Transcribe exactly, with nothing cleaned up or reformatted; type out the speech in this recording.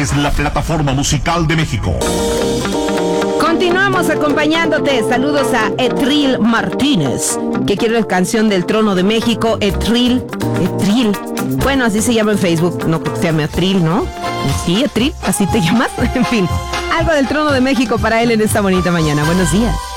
es la plataforma musical de México. Continuamos acompañándote. Saludos a Etril Martínez, que quiere la canción del Trono de México. Etril, Etril. Bueno, así se llama en Facebook. No creo que se llame Etril, ¿no? Sí, Etril, así te llamas. En fin, algo del Trono de México para él en esta bonita mañana. Buenos días.